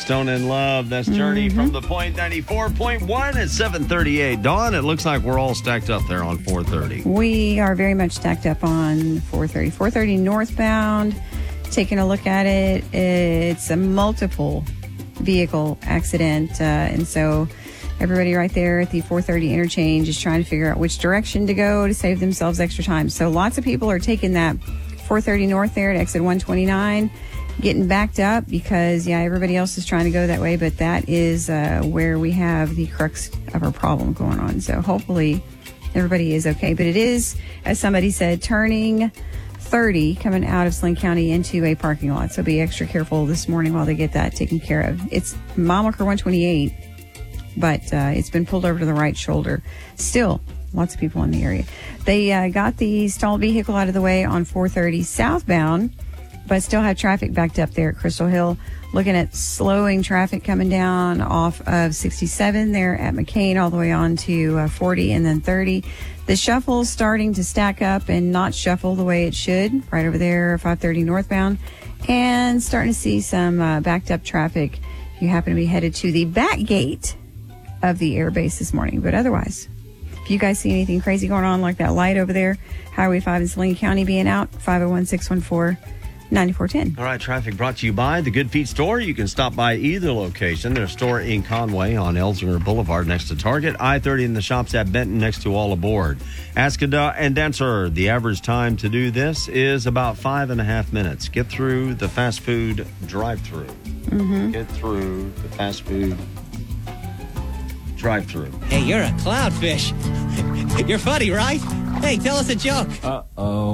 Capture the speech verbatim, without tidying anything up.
Stone in Love. That's Journey Mm-hmm. from the Point ninety-four point one at seven thirty-eight. Dawn, it looks like we're all stacked up there on four thirty. We are very much stacked up on four thirty. four thirty northbound. Taking a look at it, it's a multiple vehicle accident. Uh, and so everybody right there at the four thirty interchange is trying to figure out which direction to go to save themselves extra time. So lots of people are taking that four thirty north there at exit one twenty-nine, getting backed up because, yeah, everybody else is trying to go that way. But that is uh, where we have the crux of our problem going on. So hopefully everybody is okay. But it is, as somebody said, turning thirty coming out of Saline County into a parking lot. So be extra careful this morning while they get that taken care of. It's mile marker one twenty-eight, but uh, it's been pulled over to the right shoulder. Still, lots of people in the area. They uh, got the stalled vehicle out of the way on four thirty southbound, but still have traffic backed up there at Crystal Hill. Looking at slowing traffic coming down off of sixty-seven there at McCain all the way on to uh, forty and then thirty. The shuffle's starting to stack up and not shuffle the way it should right over there, five thirty northbound. And starting to see some uh, backed up traffic if you happen to be headed to the back gate of the air base this morning. But otherwise, if you guys see anything crazy going on like that light over there, Highway five in Saline County being out, five oh one, six one four, nine four one zero. All right, traffic brought to you by the Good Feet Store. You can stop by either location. Their store in Conway on Ellsworth Boulevard next to Target. I thirty in the shops at Benton next to All Aboard. Ask a da- and answer. The average time to do this is about five and a half minutes. Get through the fast food drive-through. Mm-hmm. Get through the fast food drive-through. Hey, you're a clownfish. You're funny, right? Hey, tell us a joke. Uh-oh.